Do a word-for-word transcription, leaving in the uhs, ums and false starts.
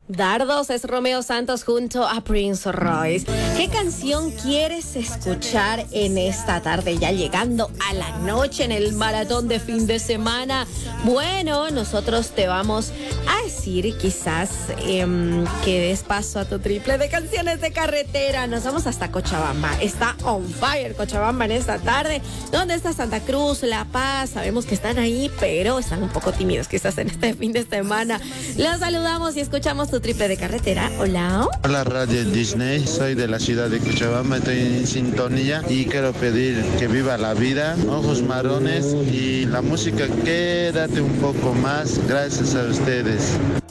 Dardos es Romeo Santos junto a Prince Royce. ¿Qué canción quieres escuchar en esta tarde, ya llegando a la noche en el maratón de fin de semana? Bueno, nosotros te vamos a decir quizás eh, que des paso a tu triple de canciones de carretera. Nos vamos hasta Cochabamba. Está on fire Cochabamba en esta tarde. ¿Dónde está Santa Cruz, La Paz? Sabemos que están ahí, pero están un poco tímidos quizás en este fin de semana. Los saludamos y escuchamos tu triple de carretera. Hola. Hola, Radio Disney. Soy de la ciudad de Cochabamba. Estoy en sintonía y quiero pedir que viva la vida, Ojos Marrones y la música Quédate un poco más. Gracias a ustedes.